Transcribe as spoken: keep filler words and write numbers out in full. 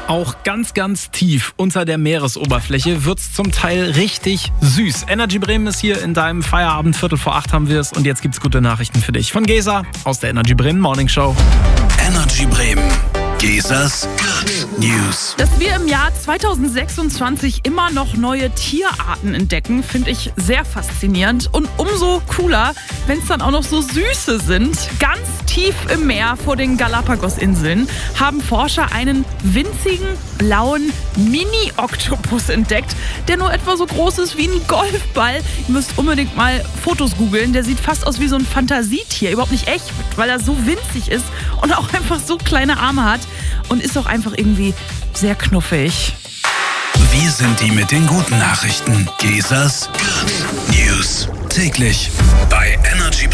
Auch ganz, ganz tief unter der Meeresoberfläche wird's zum Teil richtig süß. Energy Bremen ist hier in deinem Feierabend. Viertel vor acht haben wir es. Und jetzt gibt's gute Nachrichten für dich. Von Gesa aus der Energy Bremen Morning Show. Energy Bremen. Gesas Good News. Dass wir im Jahr zweitausendsechsundzwanzig immer noch neue Tierarten entdecken, finde ich sehr faszinierend. Und umso cooler, wenn es dann auch noch so süße sind. Ganz tief im Meer vor den Galapagos-Inseln haben Forscher einen winzigen, blauen Mini-Oktopus entdeckt, der nur etwa so groß ist wie ein Golfball. Ihr müsst unbedingt mal Fotos googeln. Der sieht fast aus wie so ein Fantasietier. Überhaupt nicht echt, weil er so winzig ist und auch einfach so kleine Arme hat. Und ist auch einfach irgendwie sehr knuffig. Wir sind die mit den guten Nachrichten. Gesas Good News. Täglich bei Energy